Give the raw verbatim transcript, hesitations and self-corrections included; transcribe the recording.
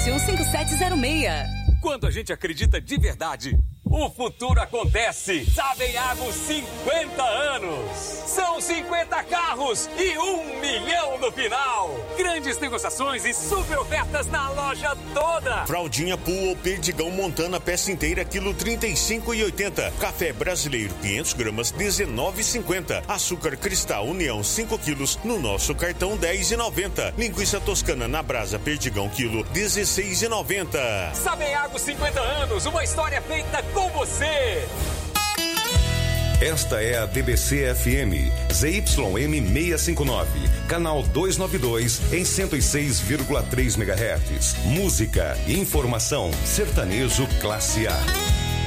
sete um cinco sete zero seis. Quando a gente acredita de verdade, o futuro acontece. Sabenhago cinquenta anos. São cinquenta carros e um milhão no final. Grandes negociações e super ofertas na loja toda. Fraldinha Pool ou Perdigão Montana peça inteira, quilo trinta e cinco e oitenta. Café brasileiro quinhentas gramas, dezenove e cinquenta. Açúcar Cristal União cinco quilos no nosso cartão dez e noventa. Linguiça toscana na brasa Perdigão quilo dezesseis e noventa. Sabenhago cinquenta anos, uma história feita com você. Esta é a D B C F M, Z Y M seiscentos e cinquenta e nove, canal duzentos e noventa e dois, em cento e seis vírgula três megahertz. Música e informação, sertanejo classe A.